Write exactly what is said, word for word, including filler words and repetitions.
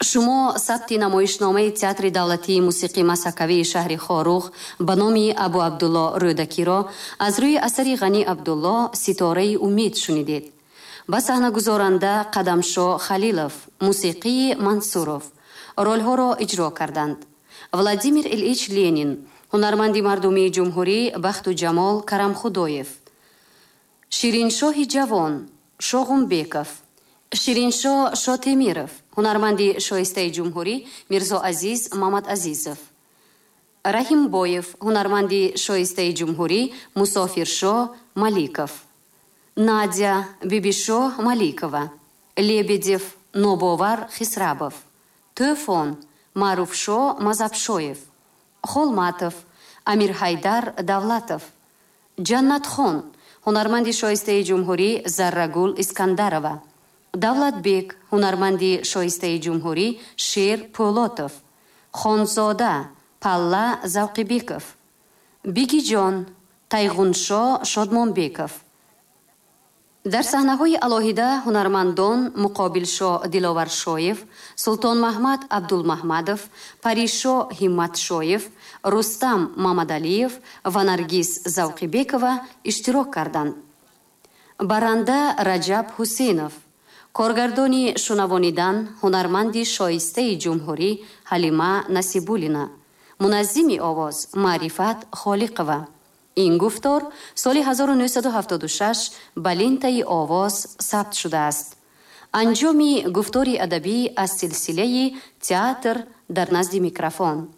шумо сабти намоишномаи театри давлатии мусиқии масакавии шаҳри Хорух ба номи Абу Абдулло Рӯдакиро аз рӯи асари Ғани Абдулло «Ситораи умид» шунидед. ба саҳнагузоранда Қадамшо Халилов, мусиқии Мансуров ролҳоро иҷро карданд. Владимир Ильич Ленин, ҳунарманди мардумии ҷумҳурӣ Бахту Ҷамол Карамхудоев, Шириншоҳи ҷавон Шоғунбеков, Шириншо Шотемиров, ҳунарманди шоистаи ҷумҳурӣ Мирзо Азиз Мамадазизов, Раҳимбоев, ҳунарманди шоистаи ҷумҳурӣ Мусофиршо Маликов, Надя Бибишо Маликова, Лебедев Нобовар Хисрабов, Тӯфон Маъруфшо Мазабшоев, Холматов Амирҳайдар Давлатов, Ҷаннатхон, ҳунарманди шоистаи ҷумҳурӣ Заррагул Искандарова, Давлатбек, ҳунарманди шоистаи ҷумҳурӣ Шер Пӯлотов, Хонзода Палла Завқибеков, Бигиҷон Тайғуншо Шодмонбеков. дар саҳнаҳои алоҳида ҳунармандон Муқобилшо Диловаршоев, Султонмаҳмад Абдулмаҳмадов, Паришо Ҳимматшоев, Рустам Мамадалиев ва Наргиз Завқибекова иштирок карданд. баранда Раҷаб Ҳусейнов, коргардони шунавонидан ҳунарманди шоистаи ҷумҳурӣ Ҳалима Насибуллина, муназзими овоз Маърифат Холиқова. ин гуфтор соли ҳазору нӯҳсаду ҳафтоду шаш ба лентаи овоз сабт шудааст. анҷоми гуфтори адабӣ аз силсилаи театр дар назди микрофон.